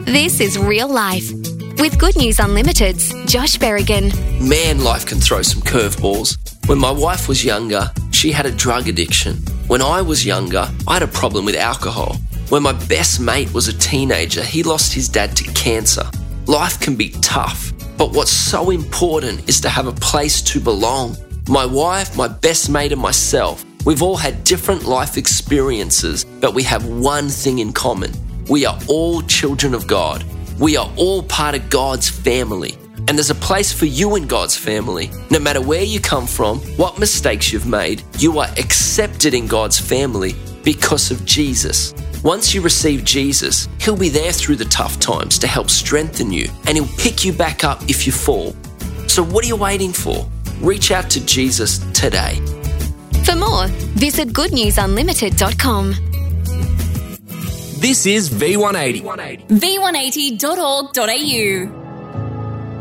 This is Real Life with Good News Unlimited's Josh Berrigan. Man, life can throw some curveballs. When my wife was younger, she had a drug addiction. When I was younger, I had a problem with alcohol. When my best mate was a teenager, he lost his dad to cancer. Life can be tough, but what's so important is to have a place to belong. My wife, my best mate and myself, we've all had different life experiences, but we have one thing in common. We are all children of God. We are all part of God's family. And there's a place for you in God's family. No matter where you come from, what mistakes you've made, you are accepted in God's family because of Jesus. Once you receive Jesus, He'll be there through the tough times to help strengthen you, and He'll pick you back up if you fall. So what are you waiting for? Reach out to Jesus today. For more, visit goodnewsunlimited.com. This is V180. v180.org.au